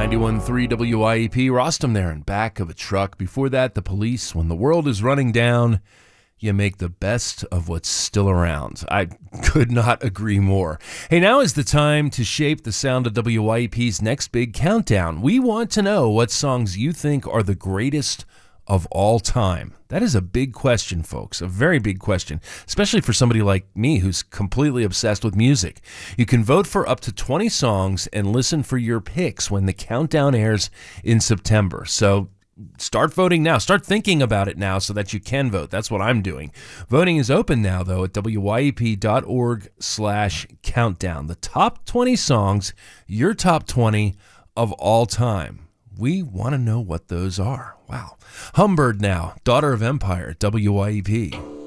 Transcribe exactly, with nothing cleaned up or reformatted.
ninety-one point three W I E P, Rostam there in back of a truck. Before that, The Police, When the World is Running Down, you make the best of what's still around. I could not agree more. Hey, now is the time to shape the sound of W I E P's next big countdown. We want to know what songs you think are the greatest of all time. That is a big question, folks, a very big question, especially for somebody like me who's completely obsessed with music. You can vote for up to twenty songs and listen for your picks when the countdown airs in September. So start voting now. Start thinking about it now so that you can vote. That's what I'm doing. Voting is open now, though, at W Y E P dot org slash countdown. The top twenty songs, your top twenty of all time. We want to know what those are. Wow. Humbird now, Daughter of Empire, W Y E P.